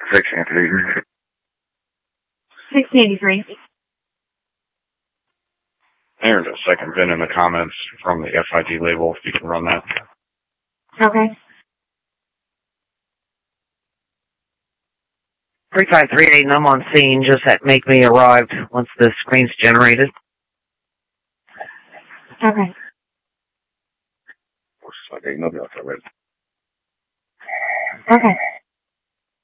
6 Anthony. 683. There's a second VIN in the comments from the FID label, if you can run that. Okay. 3538, and I'm on scene. Just at make me arrived once the screen's generated. Okay. Okay, no doubt already. Okay.